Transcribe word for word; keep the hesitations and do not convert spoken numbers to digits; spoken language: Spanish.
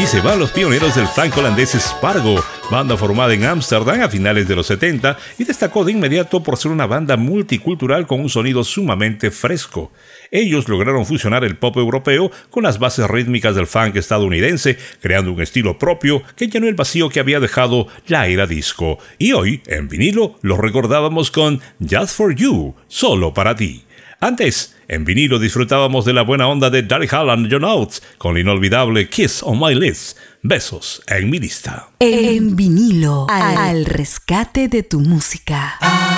se van los pioneros del funk holandés Spargo, banda formada en Ámsterdam a finales de los setenta y destacó de inmediato por ser una banda multicultural con un sonido sumamente fresco. Ellos lograron fusionar el pop europeo con las bases rítmicas del funk estadounidense, creando un estilo propio que llenó el vacío que había dejado la era disco. Y hoy, en vinilo, los recordábamos con Just for You, solo para ti. Antes, en vinilo disfrutábamos de la buena onda de Daryl Hall and John Oates con la inolvidable Kiss on My List, besos en mi lista. En vinilo, al, al rescate de tu música.